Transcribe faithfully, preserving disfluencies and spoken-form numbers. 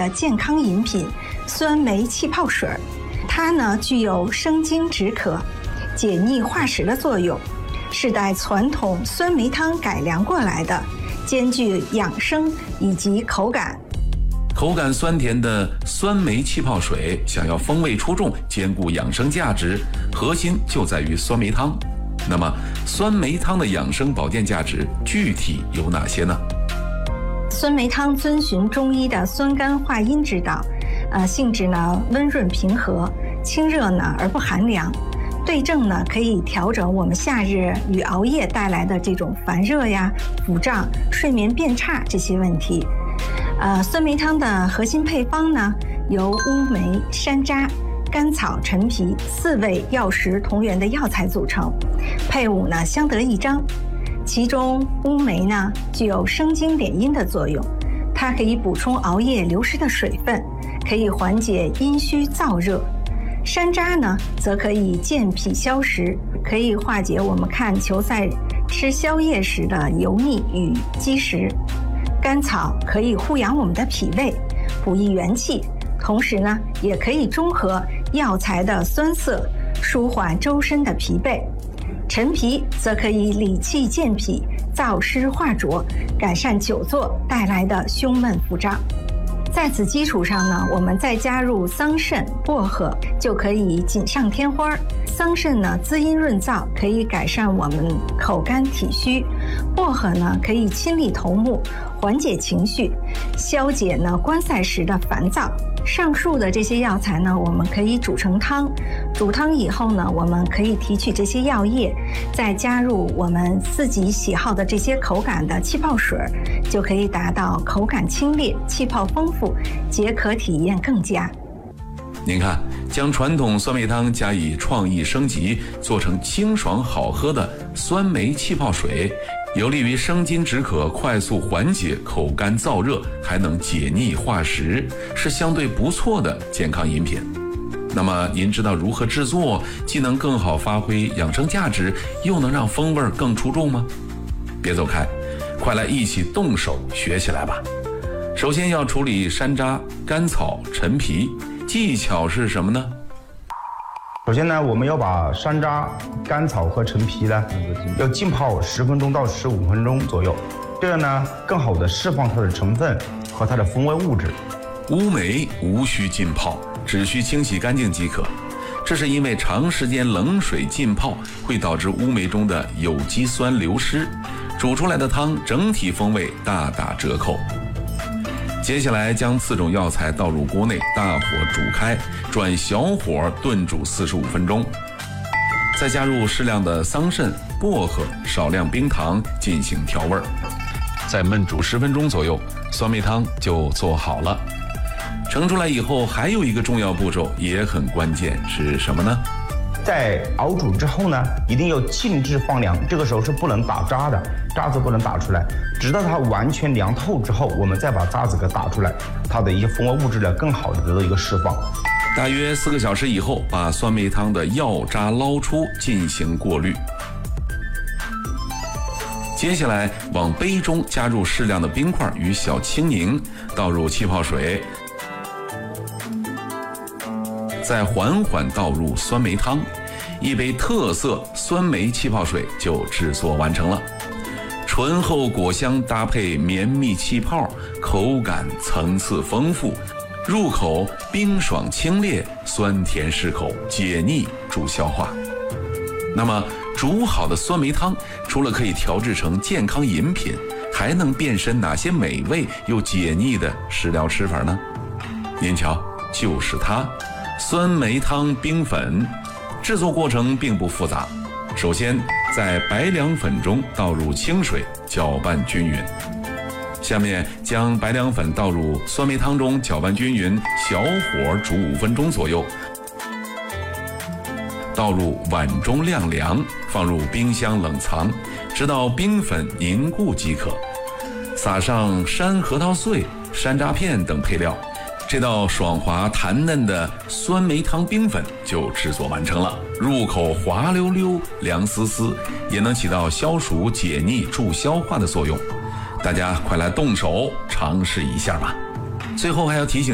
的健康饮品酸梅气泡水，它呢具有生津止渴、解腻化食的作用，是代传统酸梅汤改良过来的，兼具养生以及口感。 口感酸甜的酸梅气泡水，想要风味出众，兼顾养生价值，核心就在于酸梅汤。那么，酸梅汤的养生保健价值具体有哪些呢？ 酸梅汤遵循中医的酸甘化阴之道，呃，性质呢温润平和，清热呢而不寒凉，对症呢可以调整我们夏日与熬夜带来的这种烦热呀、腹胀、睡眠变差这些问题。呃，酸梅汤的核心配方呢，由乌梅、山楂、甘草、陈皮四味药食同源的药材组成，配伍呢相得益彰。其中乌梅呢具有生津敛阴的作用，它可以补充熬夜流失的水分，可以缓解阴虚燥热。山楂呢则可以健脾消食，可以化解我们看球赛吃宵夜时的油腻与积食。甘草可以护养我们的脾胃，补益元气，同时呢也可以中和药材的酸涩，舒缓周身的疲惫。陈皮则可以理气健脾，燥湿化浊，改善久坐带来的胸闷腹胀。在此基础上呢，我们再加入桑葚、薄荷，就可以锦上添花。桑葚呢滋阴润燥，可以改善我们口干体虚；薄荷呢可以清理头目，缓解情绪，消解呢观赛时的烦躁。上述的这些药材呢，我们可以煮成汤。煮汤以后呢，我们可以提取这些药液，再加入我们自己喜好的这些口感的气泡水，就可以达到口感清冽、气泡丰富、解渴体验更佳。 您看，将传统酸梅汤加以创意升级，做成清爽好喝的酸梅气泡水，有利于生津止渴，快速缓解口干燥热，还能解腻化食，是相对不错的健康饮品。那么您知道如何制作，既能更好发挥养生价值，又能让风味更出众吗？别走开，快来一起动手学起来吧。首先要处理山楂、甘草、陈皮，技巧是什么呢？ 首先呢，我们要把山楂、甘草和陈皮呢，要浸泡十分钟到十五分钟左右，这样呢，更好的释放它的成分和它的风味物质。 乌梅无需浸泡，只需清洗干净即可。这是因为长时间冷水浸泡会导致乌梅中的有机酸流失，煮出来的汤整体风味大打折扣。接下来将四种药材倒入锅内，大火煮开，转小火炖煮四十五分钟，再加入适量的桑葚、薄荷，少量冰糖进行调味，再焖煮十分钟左右，酸梅汤就做好了。盛出来以后，还有一个重要步骤也很关键，是什么呢？ 在熬煮之后呢，一定要静置放凉，这个时候是不能打渣的，渣子不能打出来，直到它完全凉透之后，我们再把渣子给打出来，它的一些风味物质呢更好的得到一个释放。 大约四个小时以后，把酸梅汤的药渣捞出，进行过滤。接下来往杯中加入适量的冰块与小青柠，倒入气泡水，再缓缓倒入酸梅汤，一杯特色酸梅气泡水就制作完成了。醇厚果香搭配绵密气泡，口感层次丰富，入口冰爽清冽，酸甜适口，解腻助消化。那么煮好的酸梅汤除了可以调制成健康饮品，还能变身哪些美味又解腻的食疗吃法呢？您瞧，就是它，酸梅汤冰粉。制作过程并不复杂，首先在白凉粉中倒入清水，搅拌均匀。下面将白凉粉倒入酸梅汤中，搅拌均匀，小火煮五分钟左右。倒入碗中晾凉，放入冰箱冷藏，直到冰粉凝固即可。撒上山核桃碎、山楂片等配料，这道爽滑弹嫩的酸梅汤冰粉就制作完成了。入口滑溜溜、凉丝丝，也能起到消暑解腻、助消化的作用。大家快来动手尝试一下吧。最后还要提醒